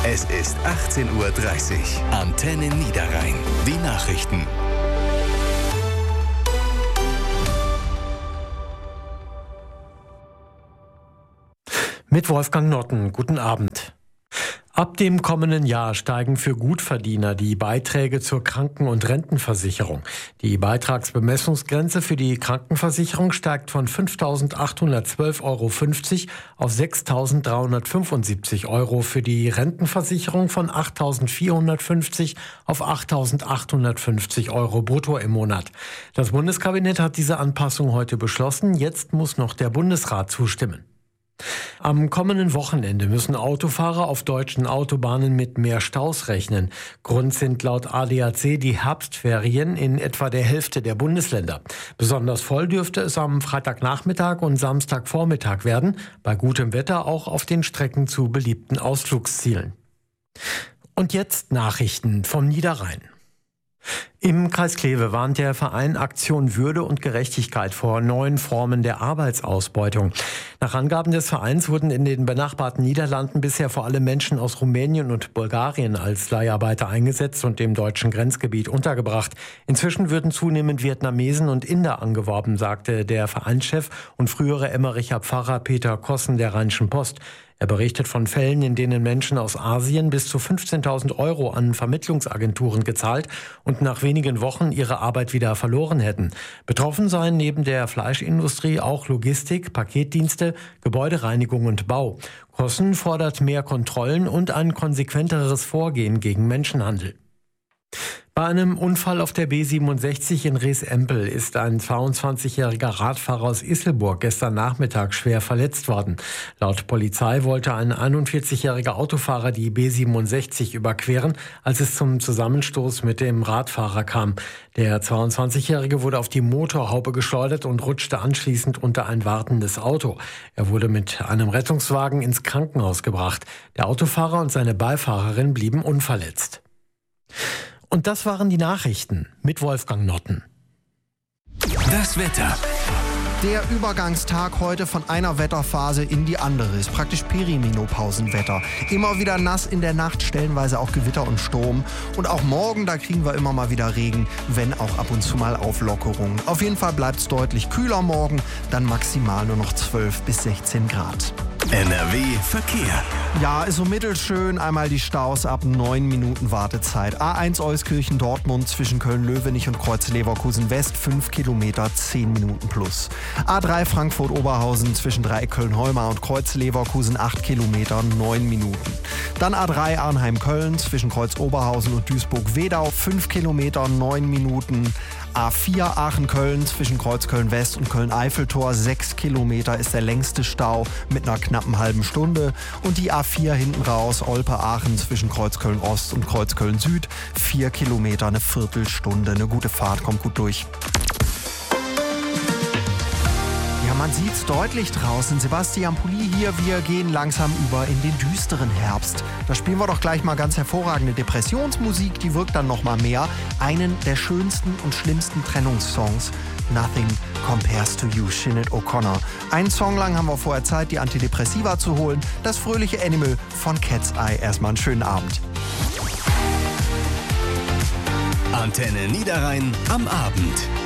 Es ist 18:30 Uhr. Antenne Niederrhein. Die Nachrichten. Mit Wolfgang Notten. Guten Abend. Ab dem kommenden Jahr steigen für Gutverdiener die Beiträge zur Kranken- und Rentenversicherung. Die Beitragsbemessungsgrenze für die Krankenversicherung steigt von 5.812,50 € auf 6.375 € für die Rentenversicherung von 8.450 auf 8.850 € brutto im Monat. Das Bundeskabinett hat diese Anpassung heute beschlossen. Jetzt muss noch der Bundesrat zustimmen. Am kommenden Wochenende müssen Autofahrer auf deutschen Autobahnen mit mehr Staus rechnen. Grund sind laut ADAC die Herbstferien in etwa der Hälfte der Bundesländer. Besonders voll dürfte es am Freitagnachmittag und Samstagvormittag werden, bei gutem Wetter auch auf den Strecken zu beliebten Ausflugszielen. Und jetzt Nachrichten vom Niederrhein. Im Kreis Kleve warnt der Verein Aktion Würde und Gerechtigkeit vor neuen Formen der Arbeitsausbeutung. Nach Angaben des Vereins wurden in den benachbarten Niederlanden bisher vor allem Menschen aus Rumänien und Bulgarien als Leiharbeiter eingesetzt und im deutschen Grenzgebiet untergebracht. Inzwischen würden zunehmend Vietnamesen und Inder angeworben, sagte der Vereinschef und frühere Emmericher Pfarrer Peter Kossen der Rheinischen Post. Er berichtet von Fällen, in denen Menschen aus Asien bis zu 15.000 € an Vermittlungsagenturen gezahlt und nach wenigen Wochen ihre Arbeit wieder verloren hätten. Betroffen seien neben der Fleischindustrie auch Logistik, Paketdienste, Gebäudereinigung und Bau. Kossen fordert mehr Kontrollen und ein konsequenteres Vorgehen gegen Menschenhandel. Bei einem Unfall auf der B67 in Rees-Empel ist ein 22-jähriger Radfahrer aus Isselburg gestern Nachmittag schwer verletzt worden. Laut Polizei wollte ein 41-jähriger Autofahrer die B67 überqueren, als es zum Zusammenstoß mit dem Radfahrer kam. Der 22-jährige wurde auf die Motorhaube geschleudert und rutschte anschließend unter ein wartendes Auto. Er wurde mit einem Rettungswagen ins Krankenhaus gebracht. Der Autofahrer und seine Beifahrerin blieben unverletzt. Und das waren die Nachrichten mit Wolfgang Notten. Das Wetter. Der Übergangstag heute von einer Wetterphase in die andere ist praktisch Perimenopausenwetter. Immer wieder nass in der Nacht, stellenweise auch Gewitter und Sturm. Und auch morgen, da kriegen wir immer mal wieder Regen, wenn auch ab und zu mal Auflockerungen. Auf jeden Fall bleibt es deutlich kühler morgen, dann maximal nur noch 12 bis 16 Grad. NRW Verkehr. Ja, ist so mittelschön. Einmal die Staus ab 9 Minuten Wartezeit. A1 Euskirchen-Dortmund zwischen Köln-Löwenich und Kreuz-Leverkusen West 5 Kilometer, 10 Minuten plus. A3 Frankfurt-Oberhausen zwischen Dreieck Köln-Holmar und Kreuz-Leverkusen 8 Kilometer, 9 Minuten. Dann A3 Arnheim-Köln zwischen Kreuz-Oberhausen und Duisburg-Wedau 5 Kilometer, 9 Minuten. A4 Aachen-Köln zwischen Kreuz Köln-West und Köln-Eiffeltor 6 Kilometer ist der längste Stau mit einer knappen halben Stunde. Und die A4 hinten raus Olpe-Aachen zwischen Kreuz Köln-Ost und Kreuz Köln-Süd 4 Kilometer, eine Viertelstunde. Eine gute Fahrt, kommt gut durch. Ja, man sieht's deutlich draußen. Sebastian Pulli hier. Wir gehen langsam über in den düsteren Herbst. Da spielen wir doch gleich mal ganz hervorragende Depressionsmusik. Die wirkt dann noch mal mehr. Einen der schönsten und schlimmsten Trennungssongs. Nothing Compares to You, Sinead O'Connor. Einen Song lang haben wir vorher Zeit, die Antidepressiva zu holen. Das fröhliche Animal von Cat's Eye. Erstmal einen schönen Abend. Antenne Niederrhein am Abend.